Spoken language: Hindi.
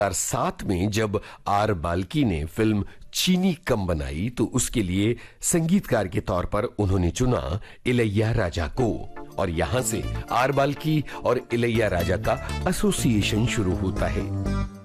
2007 में जब आर बाल्की ने फिल्म चीनी कम बनाई तो उसके लिए संगीतकार के तौर पर उन्होंने चुना इलैया राजा को, और यहां से आर बाल्की और इलैया राजा का एसोसिएशन शुरू होता है।